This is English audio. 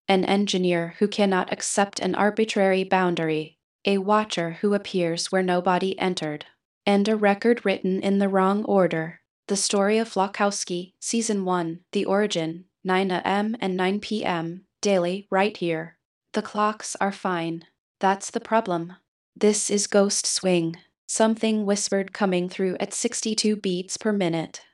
An engineer who cannot accept an arbitrary boundary. A watcher who appears where nobody entered. And a record written in the wrong order. The Story of Flachowski, Season 1, The Origin, 9 a.m. and 9 p.m., daily, right here. The clocks are fine. That's the problem. This is Ghost Swing. Something whispered coming through at 62 beats per minute.